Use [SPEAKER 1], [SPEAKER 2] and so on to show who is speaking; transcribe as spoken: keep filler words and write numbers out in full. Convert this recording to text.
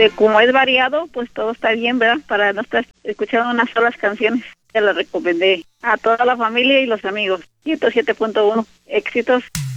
[SPEAKER 1] de como es variado, pues todo está bien, ¿verdad? Para no estar escuchando unas solas canciones. Te la recomendé a toda la familia y los amigos. ciento siete punto uno, éxitos.